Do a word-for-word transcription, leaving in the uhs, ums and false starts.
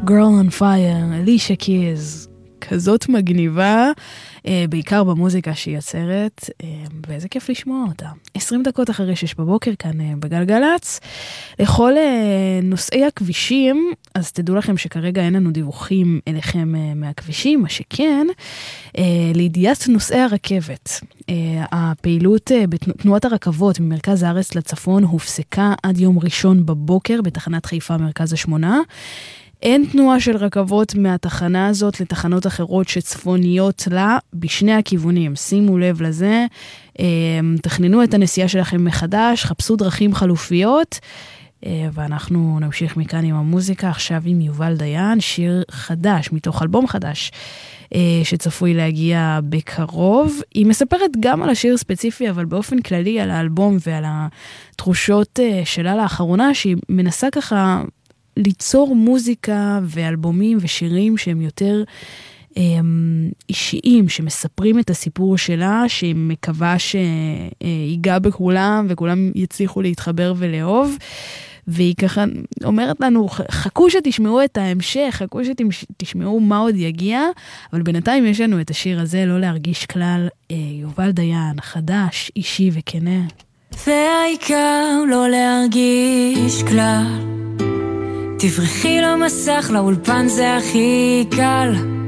Girl on Fire, אלישה קיז, כזאת מגניבה, בעיקר במוזיקה שהיא יוצרת, ואיזה כיף לשמוע אותה. עשרים דקות אחרי שש בבוקר כאן בגלגלץ. לכל נושאי הכבישים, אז תדעו לכם שכרגע אין לנו דיווחים אליכם מהכבישים, מה שכן, לידיעת נושאי הרכבת. הפעילות בתנועת הרכבות ממרכז הארץ לצפון הופסקה עד יום ראשון בבוקר בתחנת חיפה מרכז השמונה. אין תנועה של רכבות מהתחנה הזאת לתחנות אחרות שצפוניות לה בשני הכיוונים. שימו לב לזה, תכננו את הנסיעה שלכם מחדש, חפשו דרכים חלופיות, ואנחנו נמשיך מכאן עם המוזיקה, עכשיו עם יובל דיין, שיר חדש, מתוך אלבום חדש, שצפוי להגיע בקרוב. היא מספרת גם על השיר ספציפי, אבל באופן כללי על האלבום ועל התחושות שלה לאחרונה, שהיא מנסה ככה ליצור מוזיקה ואלבומים ושירים שהם יותר אישיים, שמספרים את הסיפור שלה, שהיא מקווה שיגע בכולם וכולם יצליחו להתחבר ולאהוב. והיא ככה אומרת לנו, חכו שתשמעו את ההמשך, חכו שתשמעו מה עוד יגיע, אבל בינתיים יש לנו את השיר הזה, לא להרגיש כלל, יובל דיין, חדש, אישי וכנה. והעיקר לא להרגיש כלל, תברכי למסך, לאולפן זה הכי קל,